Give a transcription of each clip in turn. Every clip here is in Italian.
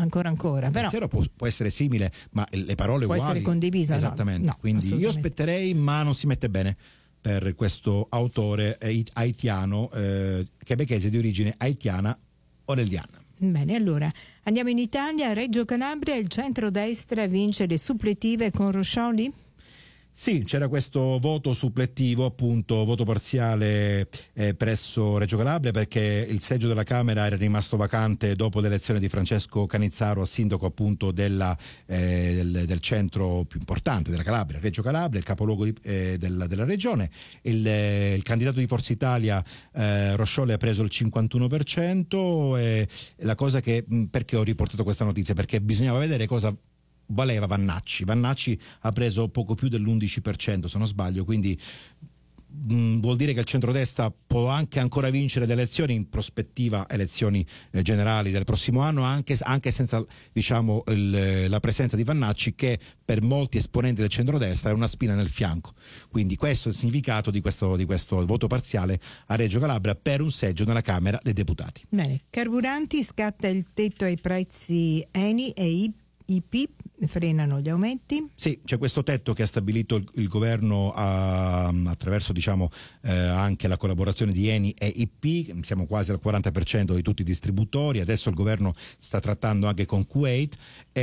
ancora. Però il pensiero può essere simile, ma le parole può uguali. essere condivisa. Esattamente. No, quindi io aspetterei, ma non si mette bene per questo autore haitiano, quebecchese di origine haitiana o neldiana. Bene, allora andiamo in Italia. A Reggio Calabria il centrodestra vince le suppletive con Roscioli? Sì, c'era questo voto supplettivo, appunto voto parziale presso Reggio Calabria, perché il seggio della Camera era rimasto vacante dopo l'elezione di Francesco Canizzaro a sindaco appunto del centro più importante della Calabria, Reggio Calabria, il capoluogo della regione. Il candidato di Forza Italia Roscioli ha preso il 51%, e la cosa perché ho riportato questa notizia? Perché bisognava vedere cosa valeva Vannacci. Vannacci ha preso poco più dell'11%, se non sbaglio, quindi vuol dire che il centrodestra può anche ancora vincere le elezioni, in prospettiva elezioni generali del prossimo anno, anche senza la presenza di Vannacci, che per molti esponenti del centrodestra è una spina nel fianco. Quindi questo è il significato di questo voto parziale a Reggio Calabria per un seggio nella Camera dei Deputati. Bene, carburanti, scatta il tetto ai prezzi Eni e IP, frenano gli aumenti? Sì, c'è questo tetto che ha stabilito il governo attraverso anche la collaborazione di Eni e IP. Siamo quasi al 40% di tutti i distributori. Adesso il governo sta trattando anche con Kuwait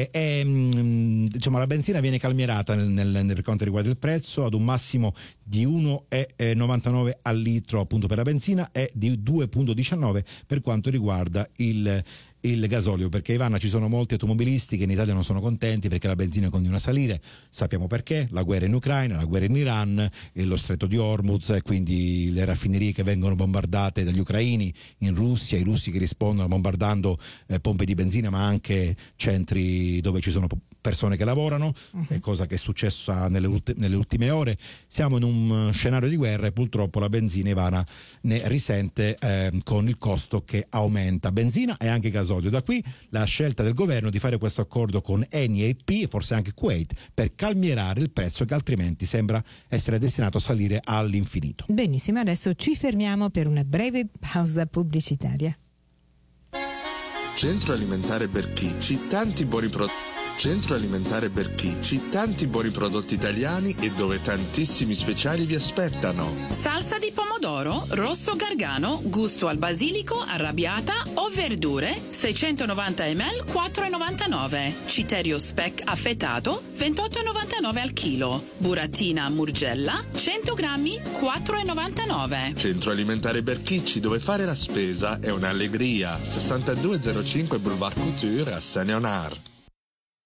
la benzina viene calmierata per quanto riguarda il prezzo ad un massimo di 1,99 al litro appunto per la benzina e di 2,19 per quanto riguarda il gasolio, perché Ivana, ci sono molti automobilisti che in Italia non sono contenti perché la benzina continua a salire. Sappiamo perché: la guerra in Ucraina, la guerra in Iran e lo stretto di Hormuz, e quindi le raffinerie che vengono bombardate dagli ucraini in Russia, i russi che rispondono bombardando pompe di benzina, ma anche centri dove ci sono persone che lavorano, cosa che è successa nelle ultime ore. Siamo in un scenario di guerra e purtroppo la benzina, Ivana, ne risente con il costo che aumenta, benzina e anche gasolio. Da qui la scelta del governo di fare questo accordo con Eni e IP e forse anche Kuwait per calmierare il prezzo che altrimenti sembra essere destinato a salire all'infinito. Benissimo, adesso ci fermiamo per una breve pausa pubblicitaria. Centro Alimentare Berchicci, tanti buoni prodotti. Centro Alimentare Berchicci, tanti buoni prodotti italiani e dove tantissimi speciali vi aspettano. Salsa di pomodoro, rosso gargano, gusto al basilico, arrabbiata o verdure, 690 ml, 4,99. Citerio speck affettato, 28,99 al chilo. Burattina Murgella, 100 grammi, 4,99. Centro Alimentare Berchicci, dove fare la spesa è un'allegria. 6205 Boulevard Couture a Saint-Léonard.